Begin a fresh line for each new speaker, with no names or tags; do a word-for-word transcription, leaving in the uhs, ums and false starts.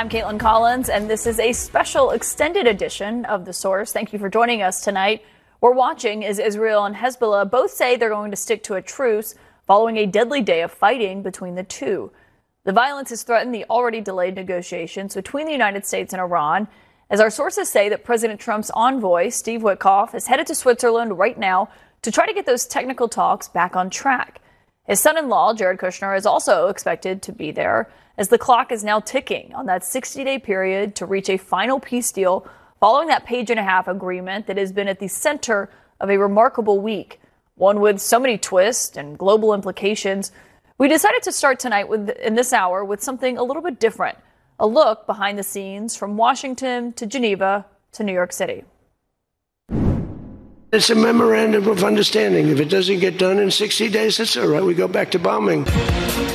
I'm Caitlin Collins, and this is a special extended edition of The Source. Thank you for joining us tonight. We're watching as Israel and Hezbollah both say they're going to stick to a truce following a deadly day of fighting between the two. The violence has threatened the already delayed negotiations between the United States and Iran, as our sources say that President Trump's envoy, Steve Witkoff, is headed to Switzerland right now to try to get those technical talks back on track. His son-in-law, Jared Kushner, is also expected to be there, as the clock is now ticking on that sixty-day period to reach a final peace deal following that page-and-a-half agreement that has been at the center of a remarkable week, one with so many twists and global implications. We decided to start tonight with, in this hour with something a little bit different, a look behind the scenes from Washington to Geneva to New York City.
It's a memorandum of understanding. If it doesn't get done in sixty days, that's all right. We go back to bombing.